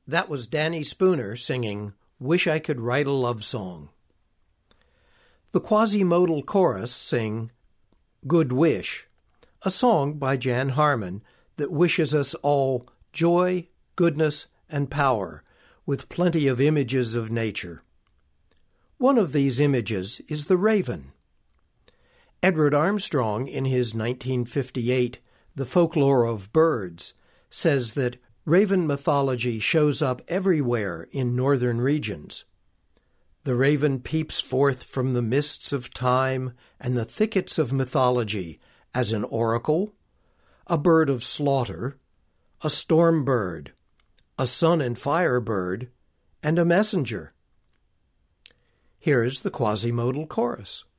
That was Danny Spooner singing Wish I Could Write a Love Song. The quasi-modal chorus sing Good Wish, a song by Jan Harmon that wishes us all joy, goodness, and power, with plenty of images of nature. One of these images is the raven. Edward Armstrong, in his 1958 The Folklore of Birds, says that raven mythology shows up everywhere in northern regions. The raven peeps forth from the mists of time and the thickets of mythology as an oracle, a bird of slaughter, a storm bird, a sun and fire bird, and a messenger. Here is the quasi-modal chorus.